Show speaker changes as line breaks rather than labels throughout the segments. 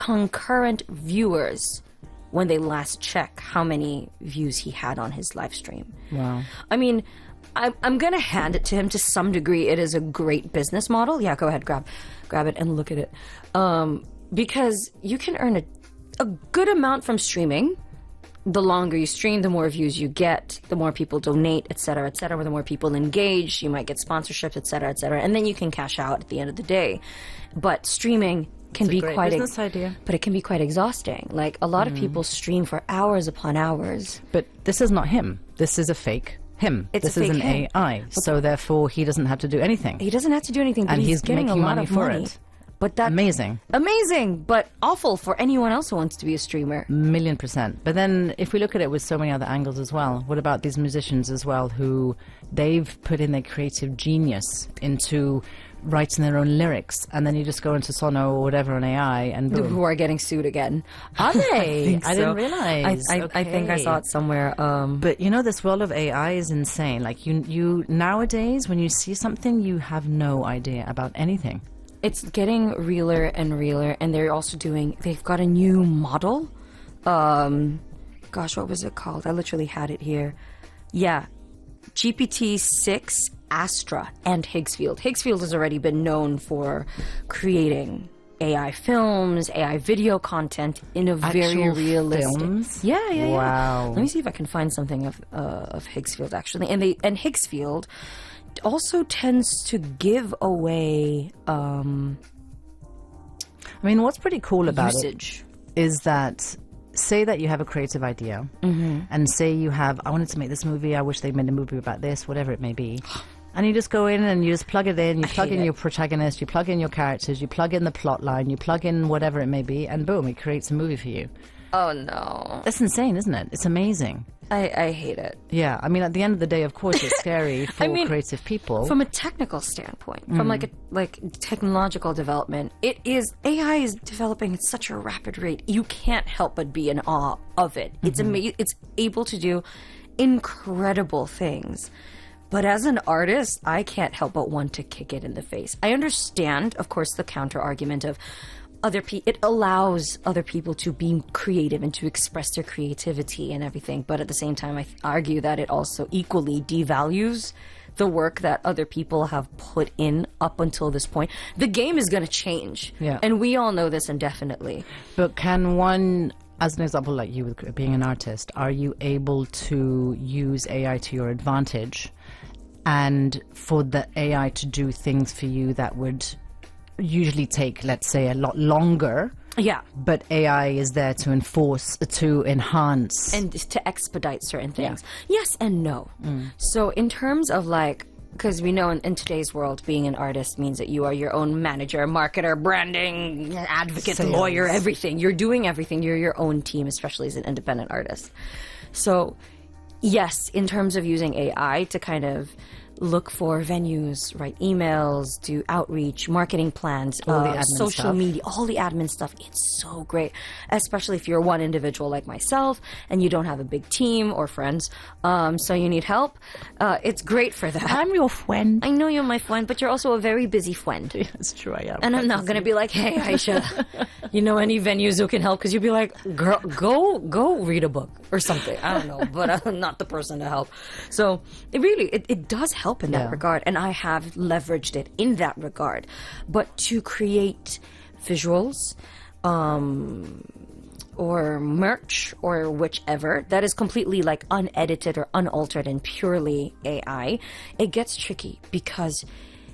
concurrent viewers when they last check how many views he had on his live stream.
Wow.
I mean, I'm going to hand it to him to some degree. It is a great business model. Yeah, go ahead, grab it and look at it. Because you can earn a good amount from streaming. The longer you stream, the more views you get, the more people donate, et cetera, the more people engage, you might get sponsorships, et cetera, and then you can cash out at the end of the day. But streaming can be quite
business idea.
But it can be quite exhausting. Like, a lot of people stream for hours upon hours.
But this is not him. This is a fake him.
This
is an AI. So therefore, he doesn't have to do anything.
He doesn't have to do anything, but
and
he's getting a
making
lot
money
of
for
money.
it.
But that
amazing,
but awful for anyone else who wants to be a streamer.
1,000,000%. But then, if we look at it with so many other angles as well, what about these musicians as well, who they've put in their creative genius into writing their own lyrics, and then you just go into Sono or whatever on AI, and boom.
Who are getting sued again?
Are they?
I
didn't realize.
I think I saw it somewhere.
But you know, this world of AI is insane. Like you nowadays, when you see something, you have no idea about anything.
It's getting realer and realer, and they've got a new model. Gosh, what was it called? I literally had it here. Yeah, GPT-6 Astra and Higgsfield. Higgsfield has already been known for creating AI films, AI video content in a very realistic.
Films?
Yeah.
Wow.
Let me see if I can find something of Higgsfield actually. And Higgsfield also tends to give away
I mean, what's pretty cool about
usage.
It is that, say that you have a creative idea, and say you have, I wanted to make this movie, I wish they made a movie about this, whatever it may be, and you just go in and you just plug it in, you plug in your protagonist, you plug in your characters, you plug in the plot line, you plug in whatever it may be, and boom, it creates a movie for you.
Oh no.
That's insane, isn't it? It's amazing.
I hate it.
Yeah, I mean, at the end of the day, of course, it's scary for creative people.
From a technical standpoint, from like technological development, AI is developing at such a rapid rate. You can't help but be in awe of it. It's It's able to do incredible things. But as an artist, I can't help but want to kick it in the face. I understand, of course, the counter argument of it allows other people to be creative and to express their creativity and everything, but at the same time I argue that it also equally devalues the work that other people have put in up until this point. The game is going to change, and we all know this indefinitely.
But can one, as an example, like you with being an artist, are you able to use AI to your advantage, and for the AI to do things for you that would usually take, let's say, a lot longer?
Yeah.
But AI is there to enhance.
And to expedite certain things. Yeah. Yes and no. So in terms of because we know in today's world, being an artist means that you are your own manager, marketer, branding, advocate, lawyer, everything. You're doing everything. You're your own team, especially as an independent artist. So yes, in terms of using AI to kind of look for venues, write emails, do outreach, marketing plans,
all the admin
social
stuff.
media, all the admin stuff. It's so great, especially if you're one individual like myself and you don't have a big team or friends, so you need help. It's great for that.
I'm your friend.
I know you're my friend, but you're also a very busy friend.
Yeah, that's true, I am.
And I'm not going to be like, hey, Aisha, you know any venues who can help? Because you'd be like, girl, go read a book or something. I don't know, but I'm not the person to help. So it does help in that regard, and I have leveraged it in that regard. But to create visuals or merch or whichever that is completely unedited or unaltered and purely AI, it gets tricky because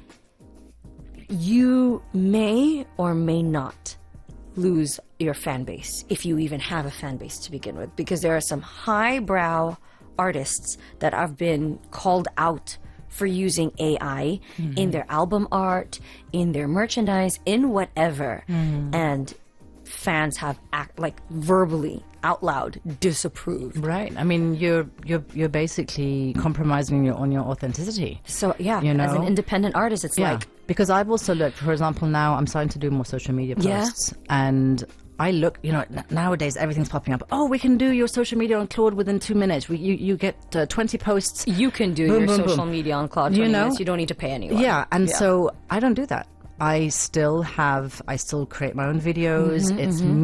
you may or may not lose your fan base, if you even have a fan base to begin with, because there are some highbrow artists that have been called out for using AI in their album art, in their merchandise, in whatever, and fans have verbally out loud disapproved.
Right. I mean, you're basically compromising on your authenticity.
So yeah, as an independent artist, it's
because I've also looked, for example, now I'm starting to do more social media posts, and I look, nowadays everything's popping up. Oh, we can do your social media on Claude within 2 minutes. You get 20 posts.
You can do your social media on Claude 20 minutes. You don't need to pay anyone.
Yeah, and so I don't do that. I still create my own videos. It's